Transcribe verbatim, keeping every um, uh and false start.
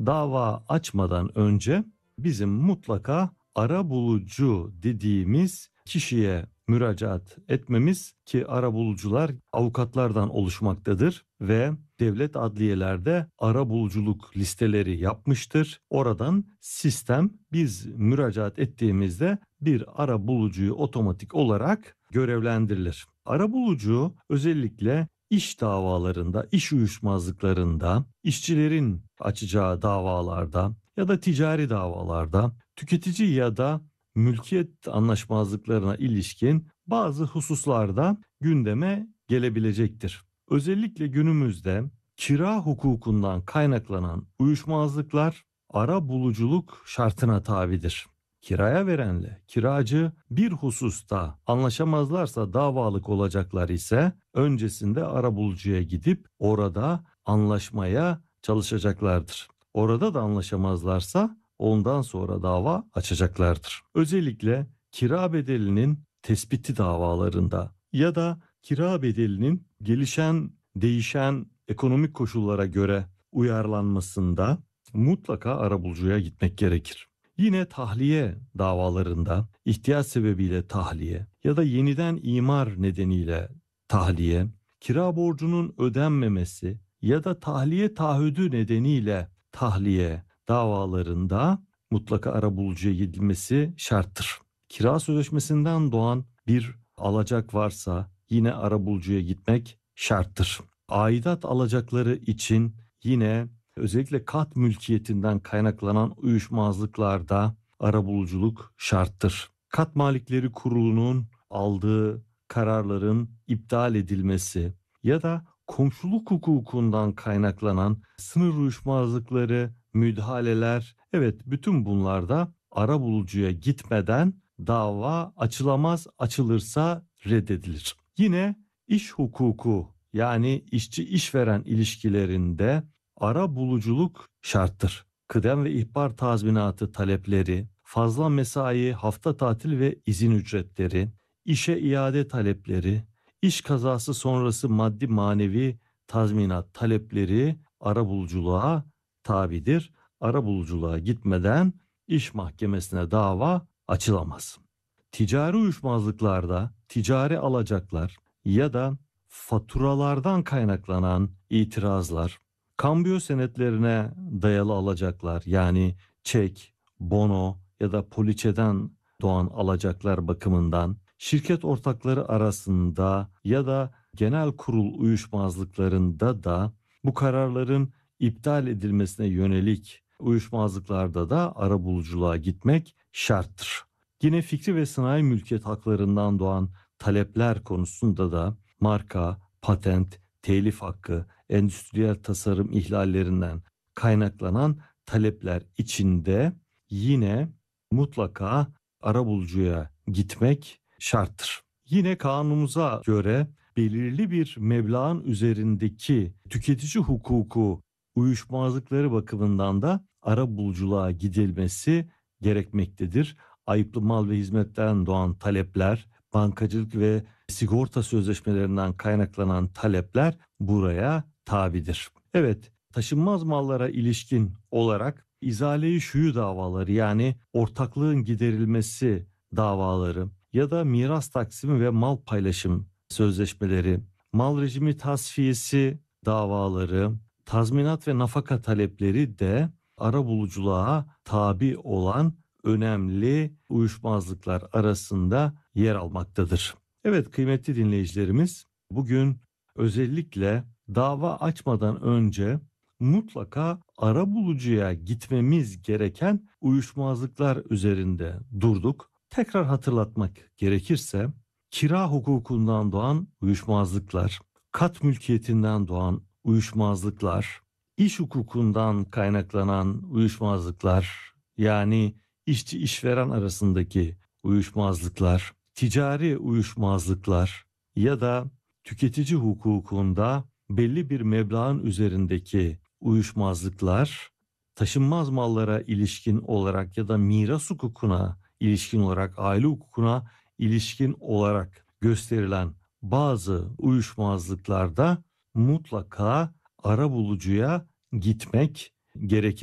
dava açmadan önce bizim mutlaka arabulucu dediğimiz kişiye müracaat etmemiz, ki arabulucular avukatlardan oluşmaktadır ve devlet adliyelerde arabuluculuk listeleri yapmıştır. Oradan sistem biz müracaat ettiğimizde bir arabulucuyu otomatik olarak görevlendirilir. Arabulucu özellikle iş davalarında, iş uyuşmazlıklarında, işçilerin açacağı davalarda ya da ticari davalarda, tüketici ya da mülkiyet anlaşmazlıklarına ilişkin bazı hususlarda gündeme gelebilecektir. Özellikle günümüzde kira hukukundan kaynaklanan uyuşmazlıklar arabuluculuk şartına tabidir. Kiraya verenle kiracı bir hususta anlaşamazlarsa, davalık olacaklar ise öncesinde arabulucuya gidip orada anlaşmaya çalışacaklardır. Orada da anlaşamazlarsa ondan sonra dava açacaklardır. Özellikle kira bedelinin tespiti davalarında ya da kira bedelinin gelişen, değişen ekonomik koşullara göre uyarlanmasında mutlaka arabulucuya gitmek gerekir. Yine tahliye davalarında ihtiyaç sebebiyle tahliye ya da yeniden imar nedeniyle tahliye, kira borcunun ödenmemesi ya da tahliye taahhüdü nedeniyle tahliye davalarında mutlaka arabulucuya gidilmesi şarttır. Kira sözleşmesinden doğan bir alacak varsa yine arabulucuya gitmek şarttır. Aidat alacakları için yine özellikle kat mülkiyetinden kaynaklanan uyuşmazlıklarda arabuluculuk şarttır. Kat Malikleri Kurulu'nun aldığı kararların iptal edilmesi ya da komşuluk hukukundan kaynaklanan sınır uyuşmazlıkları, müdahaleler, evet, bütün bunlarda arabulucuya gitmeden dava açılamaz, açılırsa reddedilir. Yine iş hukuku, yani işçi işveren ilişkilerinde arabuluculuk şarttır. Kıdem ve ihbar tazminatı talepleri, fazla mesai, hafta tatil ve izin ücretleri, işe iade talepleri, iş kazası sonrası maddi manevi tazminat talepleri arabuluculuğa tabidir. Arabuluculuğa gitmeden iş mahkemesine dava açılamaz. Ticari uyuşmazlıklarda ticari alacaklar ya da faturalardan kaynaklanan itirazlar, kambiyo senetlerine dayalı alacaklar, yani çek, bono ya da poliçeden doğan alacaklar bakımından, şirket ortakları arasında ya da genel kurul uyuşmazlıklarında da bu kararların iptal edilmesine yönelik uyuşmazlıklarda da arabuluculuğa gitmek şarttır. Yine fikri ve sanayi mülkiyet haklarından doğan talepler konusunda da marka, patent, telif hakkı, endüstriyel tasarım ihlallerinden kaynaklanan talepler içinde yine mutlaka arabulucuya gitmek şarttır. Yine kanunumuza göre belirli bir meblağın üzerindeki tüketici hukuku uyuşmazlıkları bakımından da arabuluculuğa gidilmesi gerekmektedir. Ayıplı mal ve hizmetten doğan talepler, bankacılık ve sigorta sözleşmelerinden kaynaklanan talepler buraya tabidir. Evet, taşınmaz mallara ilişkin olarak izale-i şuyu davaları, yani ortaklığın giderilmesi davaları ya da miras taksimi ve mal paylaşım sözleşmeleri, mal rejimi tasfiyesi davaları, tazminat ve nafaka talepleri de arabuluculuğa tabi olan önemli uyuşmazlıklar arasında yer almaktadır. Evet kıymetli dinleyicilerimiz, bugün özellikle dava açmadan önce mutlaka arabulucuya gitmemiz gereken uyuşmazlıklar üzerinde durduk. Tekrar hatırlatmak gerekirse kira hukukundan doğan uyuşmazlıklar, kat mülkiyetinden doğan uyuşmazlıklar, iş hukukundan kaynaklanan uyuşmazlıklar, yani işçi işveren arasındaki uyuşmazlıklar, ticari uyuşmazlıklar ya da tüketici hukukunda belli bir meblağın üzerindeki uyuşmazlıklar, taşınmaz mallara ilişkin olarak ya da miras hukukuna ilişkin olarak, aile hukukuna ilişkin olarak gösterilen bazı uyuşmazlıklarda mutlaka arabulucuya gitmek gerekir.